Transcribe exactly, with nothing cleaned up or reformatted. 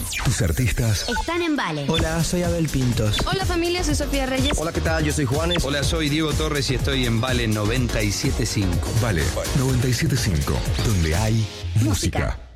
Tus artistas están en Vale. Hola, soy Abel Pintos. Hola familia, soy Sofía Reyes. Hola, ¿qué tal? Yo soy Juanes. Hola, soy Diego Torres y estoy en Vale noventa y siete punto cinco. Vale noventa y siete punto cinco, donde hay música. Música.